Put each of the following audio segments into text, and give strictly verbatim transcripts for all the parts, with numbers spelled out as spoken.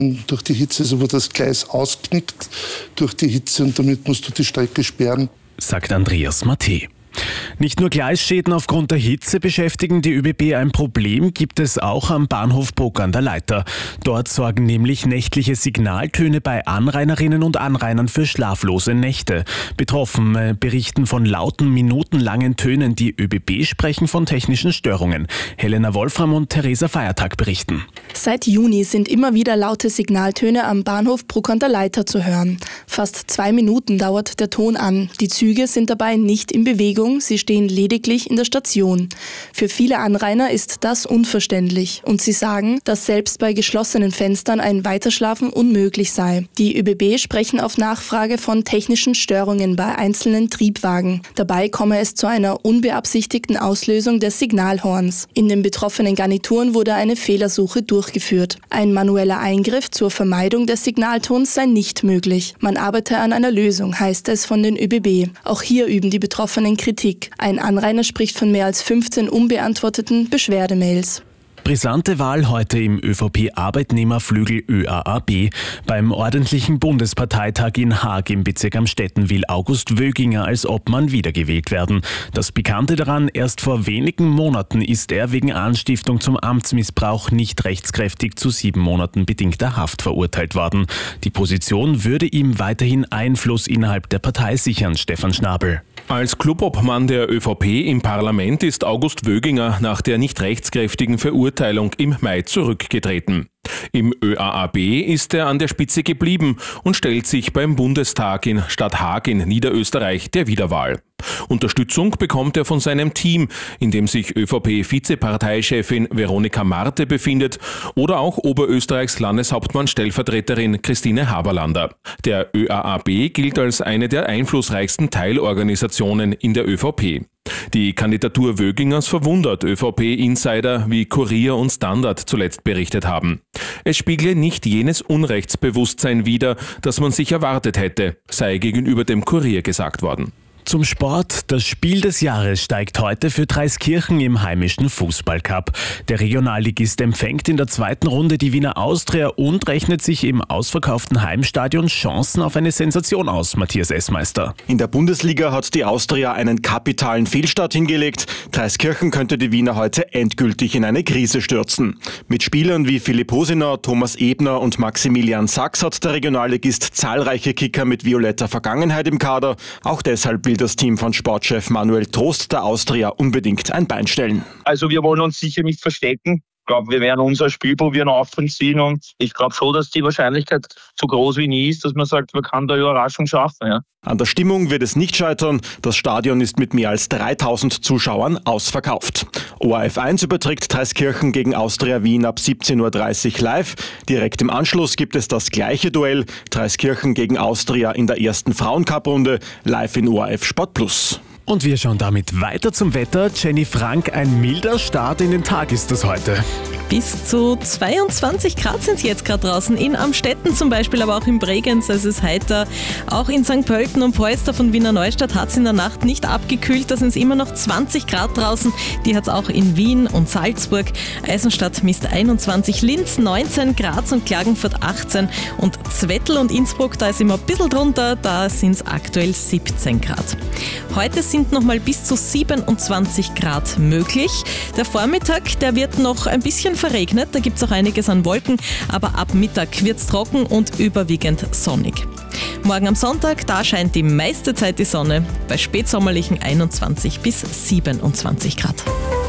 Durch die Hitze ist aber das Gleis ausknickt durch die Hitze und damit musst du die Strecke sperren. Sagt Andreas Matte. Nicht nur Gleisschäden aufgrund der Hitze beschäftigen die ÖBB. Ein Problem gibt es auch am Bahnhof Bruck an der Leitha. Dort sorgen nämlich nächtliche Signaltöne bei Anrainerinnen und Anrainern für schlaflose Nächte. Betroffen berichten von lauten, minutenlangen Tönen. Die ÖBB sprechen von technischen Störungen. Helena Wolfram und Theresa Feiertag berichten. Seit Juni sind immer wieder laute Signaltöne am Bahnhof Bruck an der Leitha zu hören. Fast zwei Minuten dauert der Ton an. Die Züge sind dabei nicht in Bewegung. Sie stehen lediglich in der Station. Für viele Anrainer ist das unverständlich und sie sagen, dass selbst bei geschlossenen Fenstern ein Weiterschlafen unmöglich sei. Die ÖBB sprechen auf Nachfrage von technischen Störungen bei einzelnen Triebwagen. Dabei komme es zu einer unbeabsichtigten Auslösung des Signalhorns. In den betroffenen Garnituren wurde eine Fehlersuche durchgeführt. Ein manueller Eingriff zur Vermeidung des Signaltons sei nicht möglich. Man arbeite an einer Lösung, heißt es von den ÖBB. Auch hier üben die Betroffenen Kritik. Ein Anrainer spricht von mehr als fünfzehn unbeantworteten Beschwerdemails. Brisante Wahl heute im ÖVP-Arbeitnehmerflügel Ö A A B. Beim ordentlichen Bundesparteitag in Haag im Bezirk Amstetten will August Wöginger als Obmann wiedergewählt werden. Das Pikante daran, erst vor wenigen Monaten ist er wegen Anstiftung zum Amtsmissbrauch nicht rechtskräftig zu sieben Monaten bedingter Haft verurteilt worden. Die Position würde ihm weiterhin Einfluss innerhalb der Partei sichern, Stefan Schnabel. Als Clubobmann der ÖVP im Parlament ist August Wöginger nach der nicht rechtskräftigen Verurteilung im Mai zurückgetreten. Im Ö A A B ist er an der Spitze geblieben und stellt sich beim Bundestag in Stadt Haag in Niederösterreich der Wiederwahl. Unterstützung bekommt er von seinem Team, in dem sich ÖVP-Vizeparteichefin Veronika Marte befindet oder auch Oberösterreichs Landeshauptmann-Stellvertreterin Christine Haberlander. Der Ö A A B gilt als eine der einflussreichsten Teilorganisationen in der ÖVP. Die Kandidatur Wögingers verwundert ÖVP-Insider, wie Kurier und Standard zuletzt berichtet haben. Es spiegle nicht jenes Unrechtsbewusstsein wider, das man sich erwartet hätte, sei gegenüber dem Kurier gesagt worden. Zum Sport. Das Spiel des Jahres steigt heute für Dreiskirchen im heimischen Fußballcup. Der Regionalligist empfängt in der zweiten Runde die Wiener Austria und rechnet sich im ausverkauften Heimstadion Chancen auf eine Sensation aus, Matthias Essmeister. In der Bundesliga hat die Austria einen kapitalen Fehlstart hingelegt. Dreiskirchen könnte die Wiener heute endgültig in eine Krise stürzen. Mit Spielern wie Philipp Hosinau, Thomas Ebner und Maximilian Sachs hat der Regionalligist zahlreiche Kicker mit violetter Vergangenheit im Kader. Auch deshalb will das Team von Sportchef Manuel Tost der Austria unbedingt ein Bein stellen. Also wir wollen uns sicher nicht verstecken. Ich glaube, wir werden unser Spiel probieren aufzuziehen und ich glaube schon, dass die Wahrscheinlichkeit so groß wie nie ist, dass man sagt, man kann da Überraschung schaffen. Ja. An der Stimmung wird es nicht scheitern. Das Stadion ist mit mehr als dreitausend Zuschauern ausverkauft. O R F eins überträgt Dreiskirchen gegen Austria Wien ab siebzehn Uhr dreißig live. Direkt im Anschluss gibt es das gleiche Duell. Dreiskirchen gegen Austria in der ersten Frauencup-Runde live in O R F Sport Plus. Und wir schauen damit weiter zum Wetter. Jenny Frank, ein milder Start in den Tag ist das heute. Bis zu zweiundzwanzig Grad sind es jetzt gerade draußen. In Amstetten zum Beispiel, aber auch in Bregenz. Es ist heiter. Auch in Sankt Pölten und Polster von Wiener Neustadt hat es in der Nacht nicht abgekühlt. Da sind es immer noch zwanzig Grad draußen. Die hat es auch in Wien und Salzburg. Eisenstadt misst einundzwanzig, Linz neunzehn, Graz und Klagenfurt achtzehn und Zwettl und Innsbruck, da ist immer ein bisschen drunter. Da sind es aktuell siebzehn Grad. Heute sind noch mal bis zu siebenundzwanzig Grad möglich. Der Vormittag, der wird noch ein bisschen verregnet, da gibt es auch einiges an Wolken, aber ab Mittag wird es trocken und überwiegend sonnig. Morgen am Sonntag, da scheint die meiste Zeit die Sonne, bei spätsommerlichen einundzwanzig bis siebenundzwanzig Grad.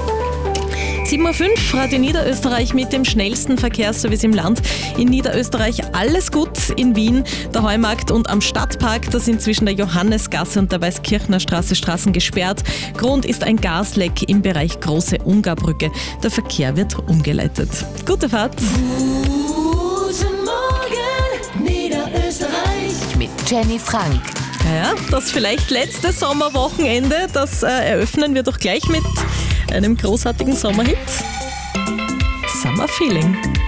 sieben Uhr fünf, Radio Niederösterreich mit dem schnellsten Verkehrsservice im Land. In Niederösterreich alles gut. In Wien der Heumarkt und am Stadtpark, da sind zwischen der Johannesgasse und der Weißkirchner Straße Straßen gesperrt. Grund ist ein Gasleck im Bereich Große Ungarbrücke. Der Verkehr wird umgeleitet. Gute Fahrt. Guten Morgen, Niederösterreich. Mit Jenny Frank. Ja, das vielleicht letzte Sommerwochenende, das äh, eröffnen wir doch gleich mit einem großartigen Sommerhit. Summer Feeling.